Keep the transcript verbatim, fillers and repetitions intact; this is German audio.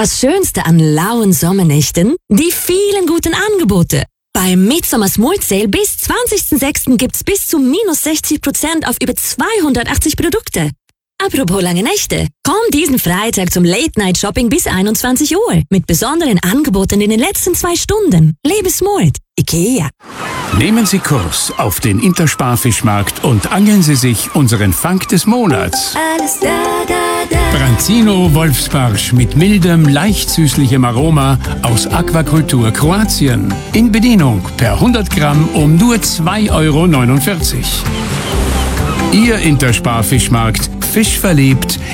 Das Schönste an lauen Sommernächten? Die vielen guten Angebote. Beim Midsummer Smart Sale bis zwanzigsten sechsten gibt's bis zu minus sechzig Prozent auf über zweihundertachtzig Produkte. Apropos lange Nächte. Komm diesen Freitag zum Late-Night-Shopping bis einundzwanzig Uhr mit besonderen Angeboten in den letzten zwei Stunden. Lebe smart. IKEA. Nehmen Sie Kurs auf den Intersparfischmarkt und angeln Sie sich unseren Fang des Monats. Alles da, da, da. Branzino Wolfsbarsch mit mildem, leicht süßlichem Aroma aus Aquakultur Kroatien. In Bedienung per hundert Gramm um nur zwei Euro neunundvierzig. Ihr Intersparfischmarkt, fischverliebt